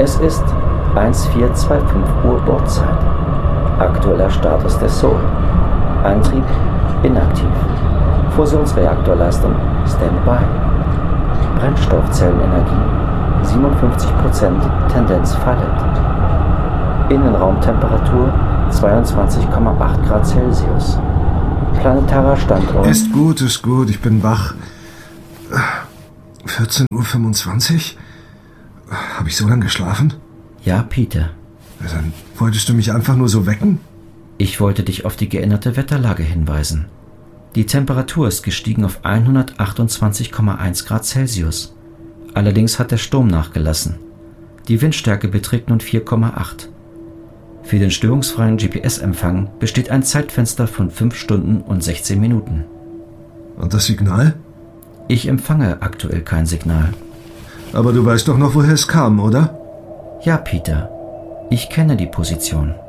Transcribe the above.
Es ist 1425 Uhr Bordzeit. Aktueller Status der Soul. Antrieb inaktiv. Fusionsreaktorleistung Standby. Brennstoffzellenenergie 57%, Tendenz fallend. Innenraumtemperatur 22,8 Grad Celsius. Planetarer Standort... Ist gut, ich bin wach. 14:25 Uhr? Habe ich so lange geschlafen? Ja, Peter. Ja, dann wolltest du mich einfach nur so wecken? Ich wollte dich auf die geänderte Wetterlage hinweisen. Die Temperatur ist gestiegen auf 128,1 Grad Celsius. Allerdings hat der Sturm nachgelassen. Die Windstärke beträgt nun 4,8. Für den störungsfreien GPS-Empfang besteht ein Zeitfenster von 5 Stunden und 16 Minuten. Und das Signal? Ich empfange aktuell kein Signal. Aber du weißt doch noch, woher es kam, oder? Ja, Peter. Ich kenne die Position.